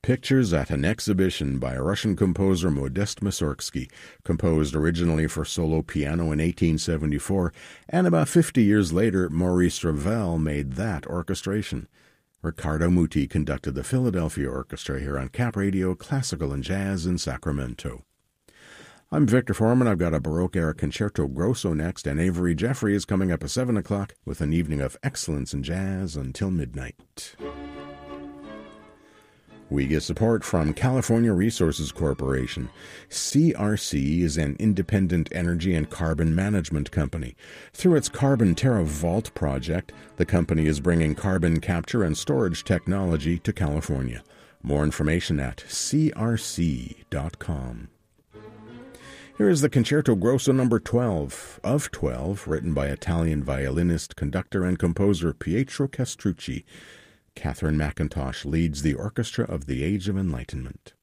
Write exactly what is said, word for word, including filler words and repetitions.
Pictures at an Exhibition by Russian composer Modest Mussorgsky, composed originally for solo piano in eighteen seventy-four, and about fifty years later Maurice Ravel made that orchestration. Riccardo Muti conducted the Philadelphia Orchestra here on Cap Radio, Classical and Jazz in Sacramento. I'm Victor Foreman. I've got a Baroque-era Concerto Grosso next, and Avery Jeffrey is coming up at seven o'clock with an evening of excellence in jazz until midnight. We get support from California Resources Corporation. C R C is an independent energy and carbon management company. Through its Carbon Terra Vault project, the company is bringing carbon capture and storage technology to California. More information at c r c dot com. Here is the Concerto Grosso number twelve of twelve, written by Italian violinist, conductor, and composer Pietro Castrucci. Catherine McIntosh leads the Orchestra of the Age of Enlightenment.